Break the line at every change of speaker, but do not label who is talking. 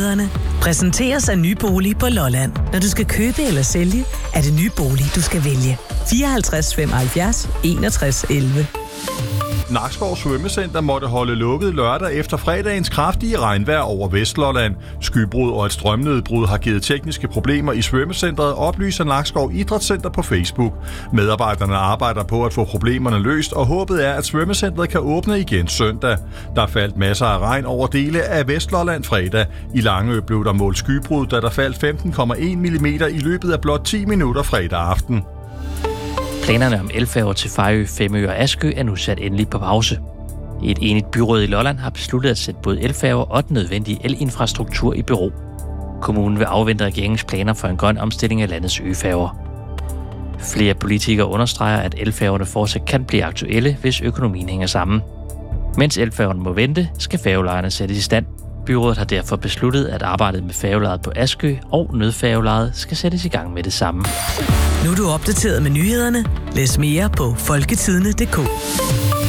nyhederne præsenteres af Ny Bolig på Lolland. Når du skal købe eller sælge, er det Ny Bolig, du skal vælge. 54 75 61 11.
Nakskov Svømmecenter måtte holde lukket lørdag efter fredagens kraftige regnvejr over Vestlolland. Skybrud og et strømnedbrud har givet tekniske problemer i svømmecentret, oplyser Nakskov Idrætscenter på Facebook. Medarbejderne arbejder på at få problemerne løst, og håbet er, at svømmecentret kan åbne igen søndag. Der faldt masser af regn over dele af Vestlolland fredag. I Langø blev der målt skybrud, da der faldt 15,1 mm i løbet af blot 10 minutter fredag aften.
Planerne om elfærger til Fejø, Femø og Askø er nu sat endelig på pause. Et enigt byråd i Lolland har besluttet at sætte både elfærger og den nødvendige elinfrastruktur i bero. Kommunen vil afvente regeringens planer for en grøn omstilling af landets øfærger. Flere politikere understreger, at elfærgerne fortsat kan blive aktuelle, hvis økonomien hænger sammen. Mens elfærgerne må vente, skal færgelejerne sættes i stand. Byrådet har derfor besluttet, at arbejdet med færgelejet på Askø og nødfærgelejet skal sættes i gang med det samme.
Nu er du opdateret med nyhederne. Læs mere på folketidene.dk.